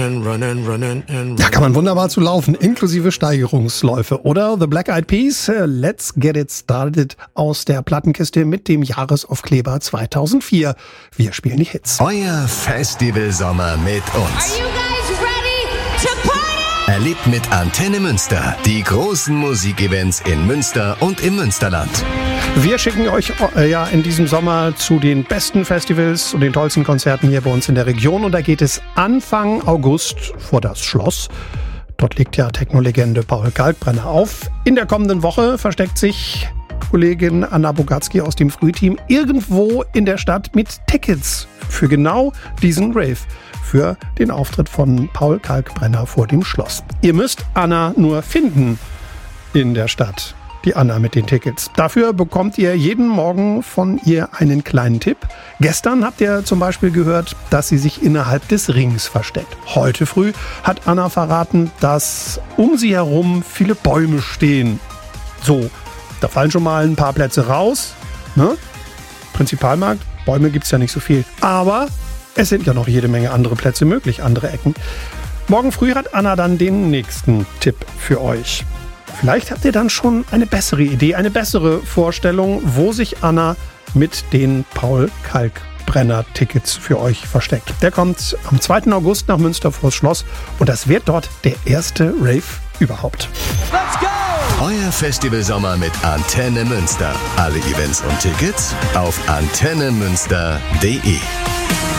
Ja, kann man wunderbar zu laufen, inklusive Steigerungsläufe. Oder The Black Eyed Peas, Let's Get It Started aus der Plattenkiste mit dem Jahresaufkleber 2004. Wir spielen die Hits. Euer Festivalsommer mit uns. Are you guys ready to party? Erlebt mit Antenne Münster die großen Musikevents in Münster und im Münsterland. Wir schicken euch in diesem Sommer zu den besten Festivals und den tollsten Konzerten hier bei uns in der Region. Und da geht es Anfang August vor das Schloss. Dort legt ja Techno-Legende Paul Kalkbrenner auf. In der kommenden Woche versteckt sich Kollegin Anna Bogatzki aus dem Frühteam irgendwo in der Stadt mit Tickets für genau diesen Rave. Für den Auftritt von Paul Kalkbrenner vor dem Schloss. Ihr müsst Anna nur finden in der Stadt. Die Anna mit den Tickets. Dafür bekommt ihr jeden Morgen von ihr einen kleinen Tipp. Gestern habt ihr zum Beispiel gehört, dass sie sich innerhalb des Rings versteckt. Heute früh hat Anna verraten, dass um sie herum viele Bäume stehen. So, da fallen schon mal ein paar Plätze raus. Ne? Prinzipalmarkt, Bäume gibt's ja nicht so viel. Aber es sind ja noch jede Menge andere Plätze möglich, andere Ecken. Morgen früh hat Anna dann den nächsten Tipp für euch. Vielleicht habt ihr dann schon eine bessere Idee, eine bessere Vorstellung, wo sich Anna mit den Paul Kalkbrenner-Tickets für euch versteckt. Der kommt am 2. August nach Münster vors Schloss und das wird dort der erste Rave überhaupt. Let's go! Euer Festivalsommer mit Antenne Münster. Alle Events und Tickets auf antennemünster.de.